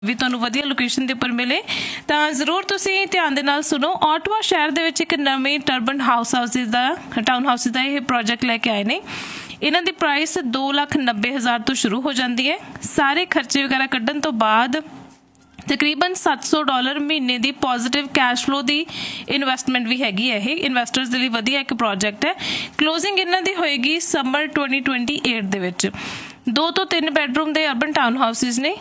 ਵੀ ਤੁਹਾਨੂੰ ਵਧੀਆ ਲੋਕੇਸ਼ਨ ਦੇ ਉੱਪਰ ਮਿਲੇ ਤਾਂ ਜ਼ਰੂਰ ਤੁਸੀਂ ਧਿਆਨ ਦੇ ਨਾਲ ਸੁਣੋ। ਆਟਵਾ ਸ਼ਹਿਰ ਦੇ ਵਿੱਚ ਇੱਕ ਨਵੇਂ ਟਰਬਨ ਹਾਊਸਿਸ ਦਾ ਟਾਊਨ ਹਾਊਸਿਸ ਦਾ ਇਹ ਪ੍ਰੋਜੈਕਟ ਲੈ ਕੇ ਆਏ ਨੇ। ਇਹਨਾਂ ਦੀ ਪ੍ਰਾਈਸ 2,90,000 ਤੋਂ ਸ਼ੁਰੂ ਹੋ ਜਾਂਦੀ ਹੈ। ਸਾਰੇ ਖਰਚੇ ਵਗੈਰਾ ਕੱਢਣ ਤੋਂ ਬਾਅਦ ਤਕਰੀਬਨ $700 ਮਹੀਨੇ ਦੀ ਪੋਜ਼ਿਟਿਵ ਕੈਸ਼ ਫਲੋ ਦੀ ਇਨਵੈਸਟਮੈਂਟ ਵੀ ਹੈਗੀ ਹੈ। ਇਹ ਇਨਵੈਸਟਰਸ ਦੇ ਲਈ ਵਧੀਆ ਇੱਕ ਪ੍ਰੋਜੈਕਟ ਹੈ। ਕਲੋਜ਼ਿੰਗ ਇਹਨਾਂ ਦੀ ਹੋਏਗੀ ਸਮਰ 2028 ਦੇ ਵਿੱਚ। 2 ਤੋਂ 3 ਬੈਡਰੂਮ ਦੇ ਅਰਬਨ ਟਾਊਨ ਹਾਊਸਿਸ ਨੇ।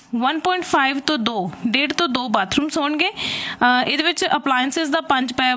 1.5 ਤੋਂ 2 1.5 ਤੋਂ 2 ਬਾਥਰੂਮਸ ਹੋਣਗੇ। ਇਹਦੇ ਵਿੱਚ ਅਪਲਾਇੰਸਿਸ ਦਾ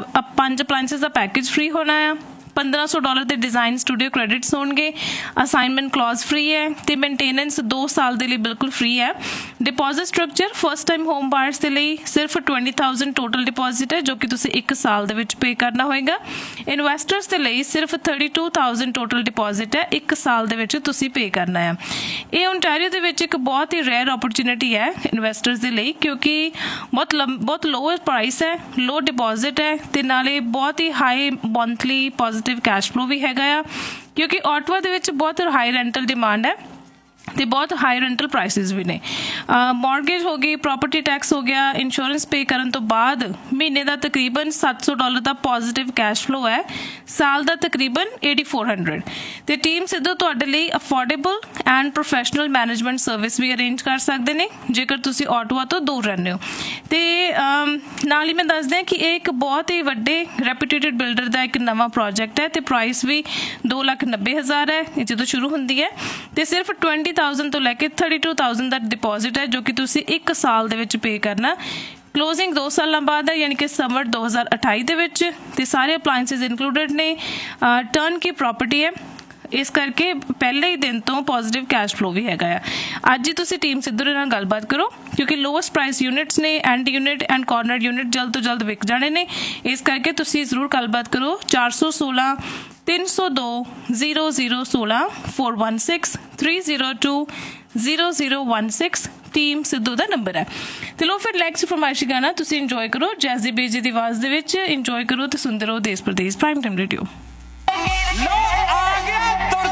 5 ਅਪਲਾਇੰਸਿਸ ਦਾ ਪੈਕੇਜ ਫ੍ਰੀ ਹੋਣਾ ਆ। $1,500 ਦੇ ਡਿਜ਼ਾਈਨ ਸਟੂਡੀਓ ਕ੍ਰੈਡਿਟਸ ਹੋਣਗੇ। ਅਸਾਈਨਮੈਂਟ ਕਲੌਜ਼ ਫ੍ਰੀ ਹੈ ਤੇ ਮੇਨਟੇਨੈਂਸ 2 ਸਾਲ ਦੇ ਲਈ ਬਿਲਕੁਲ ਫ੍ਰੀ ਹੈ। Deposit structure first time home buyers ਦੇ ਲਈ ਸਿਰਫ 20,000 ਟੋਟਲ ਡਿਪੋਜ਼ਿਟ ਹੈ ਜੋ ਕਿ ਤੁਸੀਂ 1 ਸਾਲ ਦੇ ਵਿੱਚ ਪੇ ਕਰਨਾ ਹੋਏਗਾ। ਇਨਵੈਸਟਰਸ ਦੇ ਲਈ ਸਿਰਫ 32,000 ਟੋਟਲ ਡਿਪੋਜ਼ਿਟ ਹੈ, 1 ਸਾਲ ਦੇ ਵਿੱਚ ਤੁਸੀਂ ਪੇ ਕਰਨਾ ਹੈ। ਇਹ ਓਨਟਾਰੀਓ ਦੇ ਵਿੱਚ ਇੱਕ ਬਹੁਤ ਹੀ ਰੇਅਰ ਓਪਰਚੁਨਿਟੀ ਹੈ ਇਨਵੈਸਟਰਸ ਦੇ ਲਈ ਕਿਉਂਕਿ ਬਹੁਤ ਲੋਅਰ ਪ੍ਰਾਈਸ ਹੈ, ਲੋ ਡਿਪੋਜ਼ਿਟ ਹੈ ਤੇ ਨਾਲੇ ਬਹੁਤ ਹੀ high monthly positive cash flow ਵੀ ਹੈਗਾ ਆ ਕਿਉਂਕਿ ਆਟਵਾ ਦੇ ਵਿੱਚ ਬਹੁਤ ਹਾਈ ਰੈਂਟਲ ਡਿਮਾਂਡ ਹੈ ਤੇ ਬਹੁਤ ਹਾਈ ਰੈਂਟਲ ਪ੍ਰਾਈਸਿਸ ਵੀ ਨੇ। ਮੌਰਗੇਜ ਹੋ ਗਈ, ਪ੍ਰੋਪਰਟੀ ਟੈਕਸ ਹੋ ਗਿਆ, ਇੰਸ਼ੋਰੈਂਸ ਪੇ ਕਰਨ ਤੋਂ ਬਾਅਦ ਮਹੀਨੇ ਦਾ ਤਕਰੀਬਨ $700 ਦਾ ਪੋਜ਼ਿਟਿਵ ਕੈਸ਼ ਫਲੋ ਹੈ, ਸਾਲ ਦਾ ਤਕਰੀਬਨ 8400। ਤੇ ਟੀਮ ਸਿੱਧੂ ਤੁਹਾਡੇ ਲਈ affordable and professional management service we arrange ਕਰ ਸਕਦੇ ਨੇ ਜੇਕਰ ਤੁਸੀਂ ਆਟਵਾ ਤੋਂ ਦੂਰ ਰਹਿੰਦੇ ਹੋ। ਤੇ ਨਾਲ ਹੀ ਮੈਂ ਦੱਸ ਦਿਆਂ ਕਿ ਇਹ ਇੱਕ ਬਹੁਤ ਹੀ ਵੱਡੇ ਰੈਪਿਊਟੇਡ ਬਿਲਡਰ ਦਾ ਇੱਕ ਨਵਾਂ ਪ੍ਰੋਜੈਕਟ ਹੈ ਤੇ ਪ੍ਰਾਈਸ ਵੀ 2,90,000 ਹੈ ਇਹ ਜਦੋਂ ਸ਼ੁਰੂ ਹੁੰਦੀ ਹੈ ਤੇ ਸਿਰਫ 20,000 ਤੋਂ ਲੈ ਕੇ 32,000 ਦਾ ਡਿਪੋਜ਼ਿਟ ਹੈ ਜੋ ਕਿ ਤੁਸੀਂ 1 ਸਾਲ ਦੇ ਵਿੱਚ ਪੇ ਕਰਨਾ। ਕਲੋਜ਼ਿੰਗ 2 ਸਾਲਾਂ ਬਾਅਦ ਹੈ ਯਾਨੀ ਕਿ ਸਮਰ 2028 ਦੇ ਵਿੱਚ ਤੇ ਸਾਰੇ ਅਪਲਾਇੰਸਿਸ ਇਨਕਲੂਡਡ ਨੇ। ਟਰਨ ਕੀ ਪ੍ਰਾਪਰਟੀ ਹੈ ਇਸ ਕਰਕੇ ਪਹਿਲੇ ਹੀ ਦਿਨ ਤੋਂ ਪੋਜ਼ਿਟਿਵ ਕੈਸ਼ ਫਲੋ ਵੀ ਹੈਗਾ ਆ। ਅੱਜ ਹੀ ਤੁਸੀਂ ਟੀਮ ਸਿੱਧੂ ਦੇ ਨਾਲ ਗੱਲਬਾਤ ਕਰੋ ਕਿਉਂਕਿ ਲੋਐਸਟ ਪ੍ਰਾਈਸ ਯੂਨਿਟਸ ਨੇ, and unit and corner unit ਜਲਦ ਤੋਂ ਜਲਦ ਵਿਕ ਜਾਣੇ ਨੇ। ਇਸ ਕਰਕੇ ਤੁਸੀਂ ਜ਼ਰੂਰ ਗੱਲਬਾਤ ਕਰੋ। 416 302 0016 416 302 0016 ਟੀਮ ਸਿੱਧੂ ਦਾ ਨੰਬਰ ਹੈ। ਤੇ ਲੋ ਫਿਰ ਲੈਕਸ ਫਰਮਾਇਸ਼ੀ ਗਾਣਾ ਤੁਸੀਂ ਇੰਜੋਏ ਕਰੋ ਜੈਜ਼ੀ ਬੇਜੀ ਦੀ ਆਵਾਜ਼ ਦੇ ਵਿੱਚ। ਇੰਜੋਏ ਕਰੋ ਤੇ ਸੁਣਦੇ ਰਹੋ ਦੇਸ਼ ਪ੍ਰਦੇਸ਼ ਪ੍ਰਾਈਮ ਟਾਈਮ ਰੇਡੀਓ।